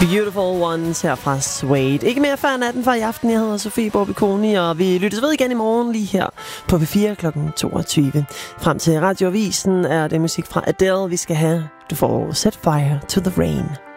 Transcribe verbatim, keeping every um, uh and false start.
Beautiful Ones her fra Suede. Ikke mere før natten for i aften. Jeg hedder Sofie Borbikoni, og vi lyttes ved igen i morgen lige her på P fire klokken toogtyve. Frem til Radioavisen er det musik fra Adele, vi skal have. Du får Set Fire to the Rain.